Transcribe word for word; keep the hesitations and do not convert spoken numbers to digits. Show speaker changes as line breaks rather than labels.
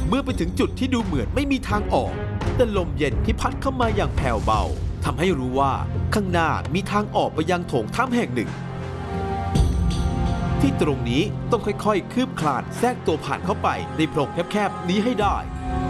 เมื่อไปถึงจุดที่ดูเหมือนไม่มีทางออกแต่ลมเย็นที่พัดเข้ามาอย่างแผ่วเบาทำให้รู้ว่าข้างหน้ามีทางออกไปยังโถงถ้ำแห่งหนึ่งที่ตรงนี้ต้องค่อยๆคืบคลานแทรกตัวผ่านเข้าไปในโพรงแคบๆนี้ให้ได้